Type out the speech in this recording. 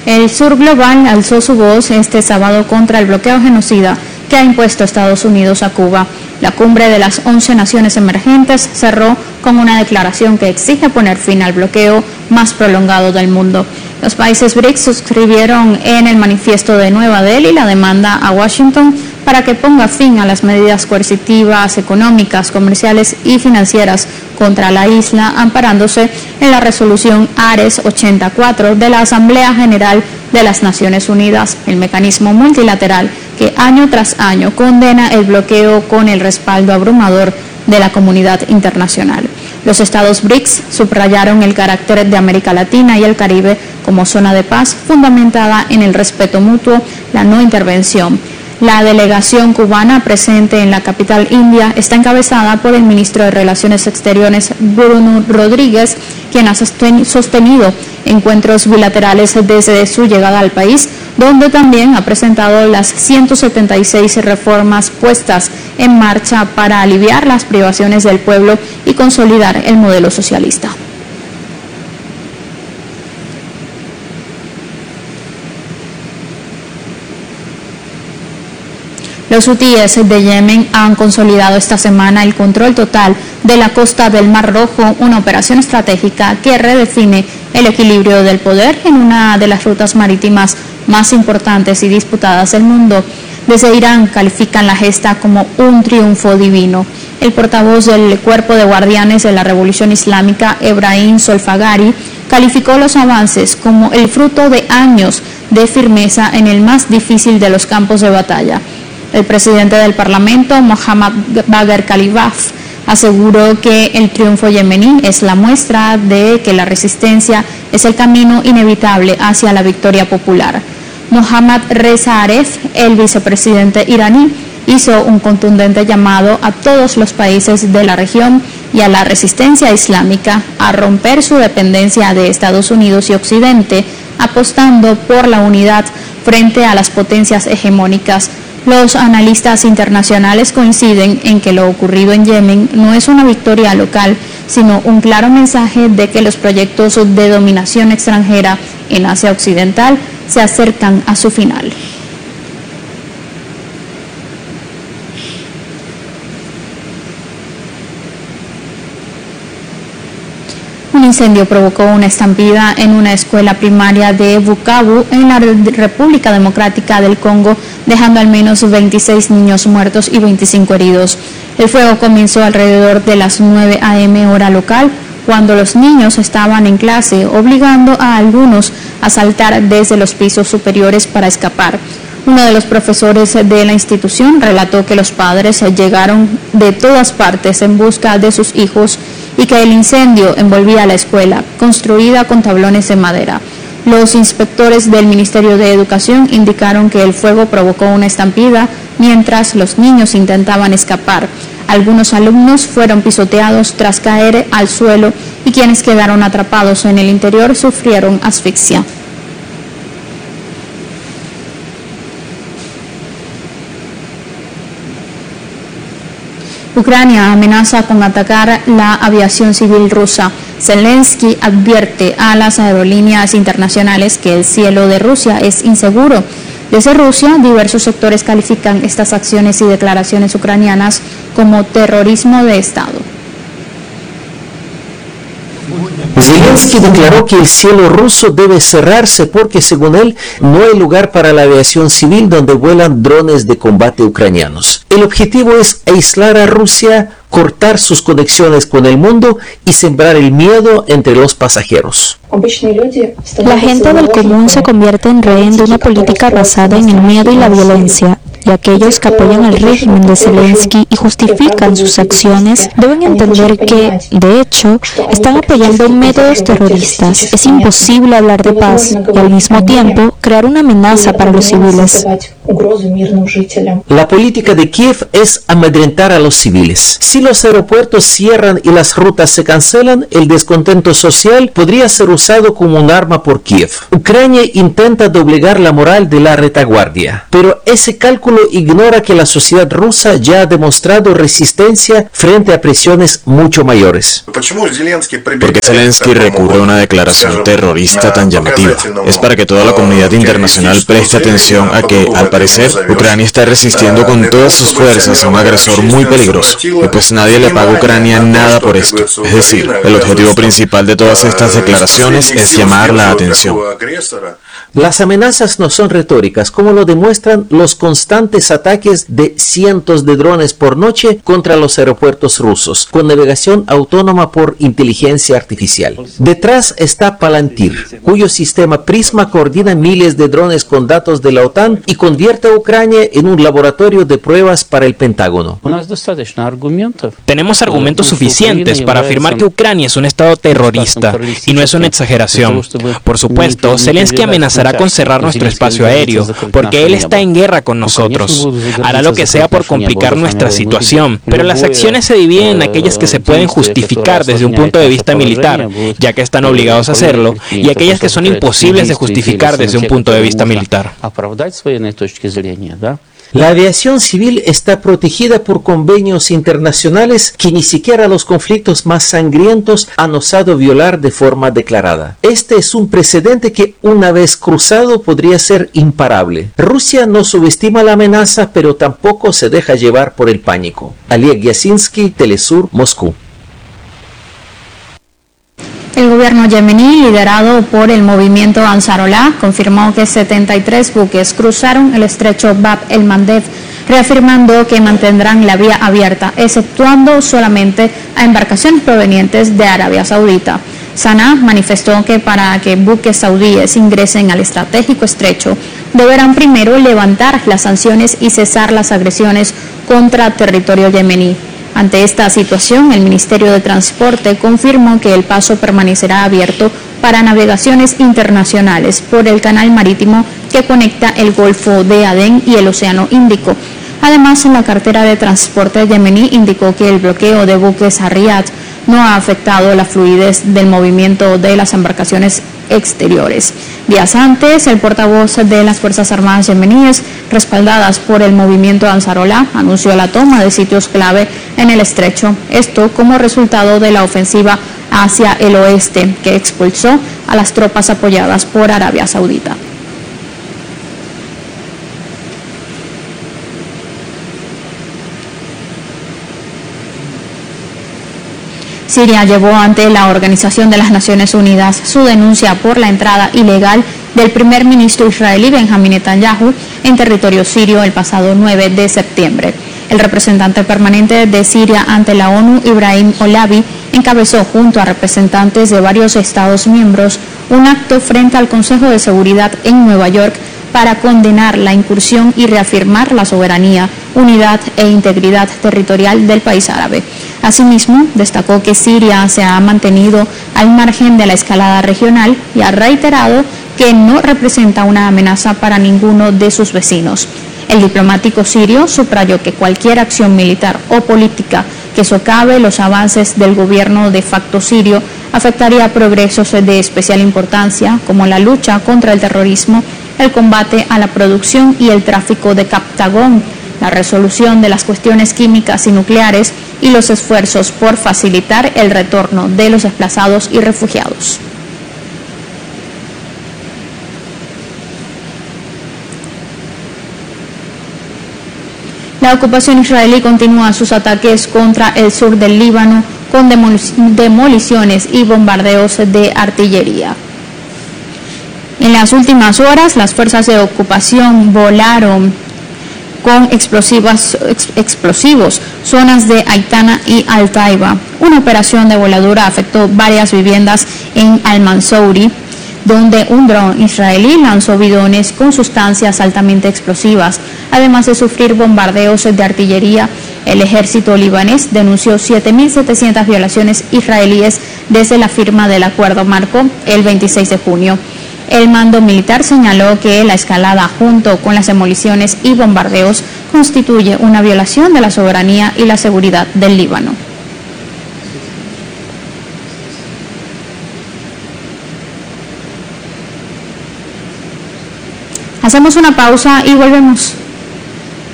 El Sur Global alzó su voz este sábado contra el bloqueo genocida que ha impuesto Estados Unidos a Cuba. La cumbre de las 11 naciones emergentes cerró con una declaración que exige poner fin al bloqueo más prolongado del mundo. Los países BRICS suscribieron en el manifiesto de Nueva Delhi la demanda a Washington para que ponga fin a las medidas coercitivas, económicas, comerciales y financieras contra la isla, amparándose en la resolución Ares 84 de la Asamblea General de las Naciones Unidas, el mecanismo multilateral que año tras año condena el bloqueo con el respaldo abrumador de la comunidad internacional. Los estados BRICS subrayaron el carácter de América Latina y el Caribe como zona de paz fundamentada en el respeto mutuo, la no intervención. La delegación cubana presente en la capital india está encabezada por el ministro de Relaciones Exteriores, Bruno Rodríguez, quien ha sostenido encuentros bilaterales desde su llegada al país, donde también ha presentado las 176 reformas puestas en marcha para aliviar las privaciones del pueblo y consolidar el modelo socialista. Los hutíes de Yemen han consolidado esta semana el control total de la costa del Mar Rojo, una operación estratégica que redefine el equilibrio del poder en una de las rutas marítimas más importantes y disputadas del mundo. Desde Irán califican la gesta como un triunfo divino. El portavoz del Cuerpo de Guardianes de la Revolución Islámica, Ebrahim Solfagari, calificó los avances como el fruto de años de firmeza en el más difícil de los campos de batalla. El presidente del Parlamento, Mohammad Bagher Khalifah, aseguró que el triunfo yemení es la muestra de que la resistencia es el camino inevitable hacia la victoria popular. Mohammad Reza Aref, el vicepresidente iraní, hizo un contundente llamado a todos los países de la región y a la resistencia islámica a romper su dependencia de Estados Unidos y Occidente, apostando por la unidad frente a las potencias hegemónicas. Los analistas internacionales coinciden en que lo ocurrido en Yemen no es una victoria local, sino un claro mensaje de que los proyectos de dominación extranjera en Asia Occidental se acercan a su final. Un incendio provocó una estampida en una escuela primaria de Bukavu, en la República Democrática del Congo, dejando al menos 26 niños muertos y 25 heridos. El fuego comenzó alrededor de las 9 a.m. hora local, cuando los niños estaban en clase, obligando a algunos a saltar desde los pisos superiores para escapar. Uno de los profesores de la institución relató que los padres llegaron de todas partes en busca de sus hijos y que el incendio envolvía la escuela, construida con tablones de madera. Los inspectores del Ministerio de Educación indicaron que el fuego provocó una estampida mientras los niños intentaban escapar. Algunos alumnos fueron pisoteados tras caer al suelo y quienes quedaron atrapados en el interior sufrieron asfixia. Ucrania amenaza con atacar la aviación civil rusa. Zelensky advierte a las aerolíneas internacionales que el cielo de Rusia es inseguro. Desde Rusia, diversos sectores califican estas acciones y declaraciones ucranianas como terrorismo de Estado. Zelensky declaró que el cielo ruso debe cerrarse porque, según él, no hay lugar para la aviación civil donde vuelan drones de combate ucranianos. El objetivo es aislar a Rusia, cortar sus conexiones con el mundo y sembrar el miedo entre los pasajeros. La gente del común se convierte en rehén de una política basada en el miedo y la violencia. Y aquellos que apoyan al régimen de Zelensky y justifican sus acciones deben entender que, de hecho, están apoyando métodos terroristas. Es imposible hablar de paz y al mismo tiempo crear una amenaza para los civiles. La política de Kiev es amedrentar a los civiles. Si los aeropuertos cierran y las rutas se cancelan, el descontento social podría ser usado como un arma por Kiev. Ucrania intenta doblegar la moral de la retaguardia, pero ese cálculo ignora que la sociedad rusa ya ha demostrado resistencia frente a presiones mucho mayores. ¿Por qué Zelensky recurre a una declaración terrorista tan llamativa? Es para que toda la comunidad internacional preste atención a que, al parecer, Ucrania está resistiendo con todas sus fuerzas a un agresor muy peligroso, y pues nadie le paga a Ucrania nada por esto. Es decir, el objetivo principal de todas estas declaraciones es llamar la atención. Las amenazas no son retóricas, como lo demuestran los constantes ataques de cientos de drones por noche contra los aeropuertos rusos, con navegación autónoma por inteligencia artificial. Detrás está Palantir, cuyo sistema Prisma coordina miles de drones con datos de la OTAN y convierte a Ucrania en un laboratorio de pruebas para el Pentágono. Tenemos argumentos suficientes para afirmar que Ucrania es un estado terrorista, y no es una exageración. Por supuesto, Zelensky amenazará con cerrar nuestro espacio aéreo, porque él está en guerra con nosotros. Hará lo que sea por complicar nuestra situación, pero las acciones se dividen en aquellas que se pueden justificar desde un punto de vista militar, ya que están obligados a hacerlo, y aquellas que son imposibles de justificar desde un punto de vista militar. La aviación civil está protegida por convenios internacionales que ni siquiera los conflictos más sangrientos han osado violar de forma declarada. Este es un precedente que, una vez cruzado, podría ser imparable. Rusia no subestima la amenaza, pero tampoco se deja llevar por el pánico. Oleg Yasinski, Telesur, Moscú. El gobierno yemení, liderado por el movimiento Ansarollah, confirmó que 73 buques cruzaron el estrecho Bab el-Mandeb, reafirmando que mantendrán la vía abierta, exceptuando solamente a embarcaciones provenientes de Arabia Saudita. Sanaa manifestó que para que buques saudíes ingresen al estratégico estrecho, deberán primero levantar las sanciones y cesar las agresiones contra territorio yemení. Ante esta situación, el Ministerio de Transporte confirmó que el paso permanecerá abierto para navegaciones internacionales por el canal marítimo que conecta el Golfo de Adén y el Océano Índico. Además, la cartera de transporte yemení indicó que el bloqueo de buques a Riad no ha afectado la fluidez del movimiento de las embarcaciones exteriores. Días antes, el portavoz de las Fuerzas Armadas yemeníes, respaldadas por el movimiento Ansarollah, anunció la toma de sitios clave en el estrecho, esto como resultado de la ofensiva hacia el oeste, que expulsó a las tropas apoyadas por Arabia Saudita. Siria llevó ante la Organización de las Naciones Unidas su denuncia por la entrada ilegal del primer ministro israelí Benjamin Netanyahu en territorio sirio el pasado 9 de septiembre. El representante permanente de Siria ante la ONU, Ibrahim Olavi, encabezó junto a representantes de varios Estados miembros un acto frente al Consejo de Seguridad en Nueva York para condenar la incursión y reafirmar la soberanía, unidad e integridad territorial del país árabe. Asimismo, destacó que Siria se ha mantenido al margen de la escalada regional y ha reiterado que no representa una amenaza para ninguno de sus vecinos. El diplomático sirio subrayó que cualquier acción militar o política que socave los avances del gobierno de facto sirio afectaría progresos de especial importancia, como la lucha contra el terrorismo, el combate a la producción y el tráfico de Captagón, la resolución de las cuestiones químicas y nucleares y los esfuerzos por facilitar el retorno de los desplazados y refugiados. La ocupación israelí continúa sus ataques contra el sur del Líbano con demoliciones y bombardeos de artillería. En las últimas horas, las fuerzas de ocupación volaron con explosivos zonas de Aitana y Al-Taiba. Una operación de voladura afectó varias viviendas en Al-Mansouri, donde un dron israelí lanzó bidones con sustancias altamente explosivas. Además de sufrir bombardeos de artillería, el ejército libanés denunció 7.700 violaciones israelíes desde la firma del acuerdo marco el 26 de junio. El mando militar señaló que la escalada junto con las demoliciones y bombardeos constituye una violación de la soberanía y la seguridad del Líbano. Hacemos una pausa y volvemos.